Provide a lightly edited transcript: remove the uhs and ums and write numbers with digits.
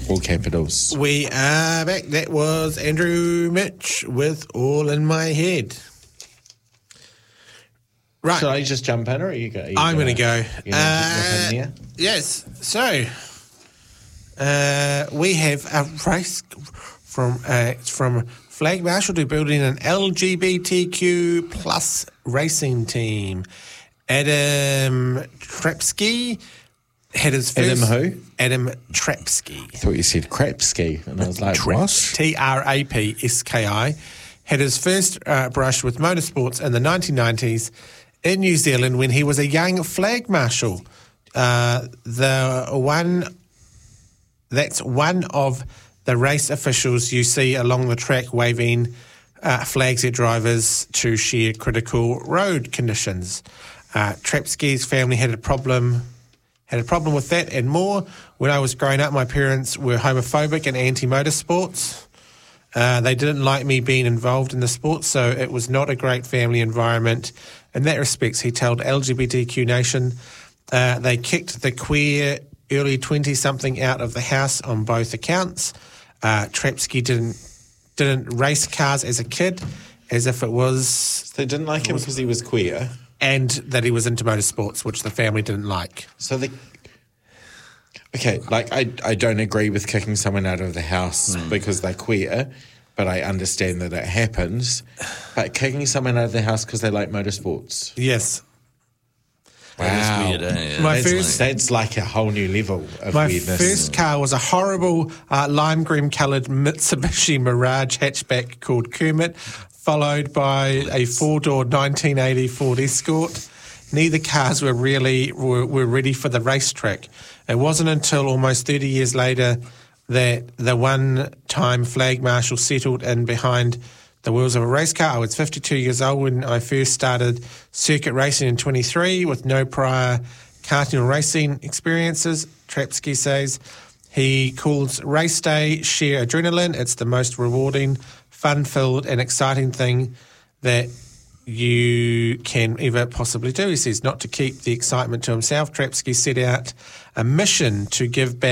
All capitals. We are back. That was Andrew Mitch with All in My Head. Right. Should I just jump in or are you go? I'm going to go. Yes. So, we have a race from Flag Marshal to building an LGBTQ plus racing team. Adam Trapski had his first... Adam who? Adam Trapski. I thought you said Krapski, and I was like, what? Trapski, had his first brush with motorsports in the 1990s in New Zealand when he was a young flag marshal. That's one of the race officials you see along the track waving flags at drivers to share critical road conditions. Trapski's family had a problem with that and more. When I was growing up, my parents were homophobic and anti-motorsports. They didn't like me being involved in the sport, so it was not a great family environment. In that respect, he told LGBTQ Nation, they kicked the queer early 20-something out of the house on both accounts. Trapski didn't race cars as a kid, as if it was... They didn't like him because he was queer? And that he was into motorsports, which the family didn't like. So okay, like I don't agree with kicking someone out of the house because they're queer, but I understand that it happens. But kicking someone out of the house because they like motorsports. Yes. Wow. That is weird, eh? That's like a whole new level of My weirdness. first car was a horrible lime green coloured Mitsubishi Mirage hatchback called Kermit, followed by a four-door 1980 Ford Escort. Neither cars were ready for the racetrack. It wasn't until almost 30 years later that the one-time flag marshal settled in behind the wheels of a race car. I was 52 years old when I first started circuit racing in 23 with no prior karting or racing experiences, Trapski says. He calls race day sheer adrenaline. It's the most rewarding, fun-filled and exciting thing that you can ever possibly do. He says not to keep the excitement to himself. Trapski set out a mission to give back